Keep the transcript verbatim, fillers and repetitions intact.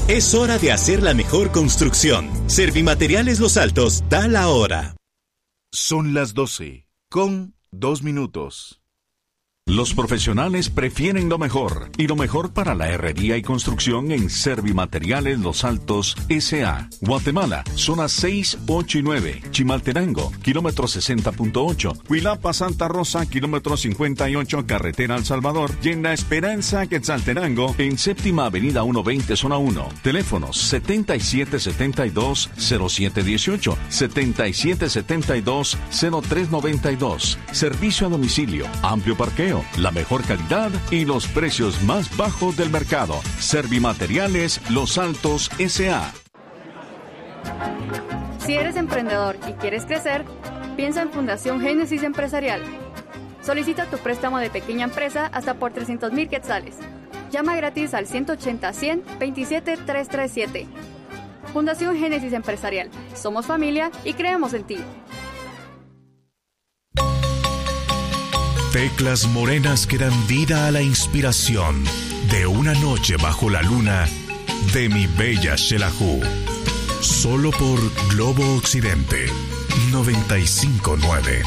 Es hora de hacer la mejor construcción. Servimateriales Los Altos da la hora. Son las doce, con dos minutos. Los profesionales prefieren lo mejor, y lo mejor para la herrería y construcción en Servimateriales Los Altos S A Guatemala, zonas seis, ocho y nueve, Chimaltenango, kilómetro sesenta punto ocho, Huilapa, Santa Rosa, kilómetro cincuenta y ocho, carretera El Salvador, y en La Esperanza, Quetzaltenango, en Séptima Avenida ciento veinte, zona uno. Teléfonos setenta y siete setenta y dos, cero siete dieciocho, setenta y siete setenta y dos, cero tres noventa y dos. Servicio a domicilio, amplio parqueo, la mejor calidad y los precios más bajos del mercado. Servimateriales Los Altos S A Si eres emprendedor y quieres crecer, piensa en Fundación Génesis Empresarial. Solicita tu préstamo de pequeña empresa hasta por trescientos mil quetzales. Llama gratis al ciento ochenta, cien, veintisiete, trescientos treinta y siete. Fundación Génesis Empresarial. Somos familia y creemos en ti. Teclas morenas que dan vida a la inspiración de Una noche bajo la luna de Mi Bella Xelajú. Solo por Globo Occidente noventa y cinco punto nueve.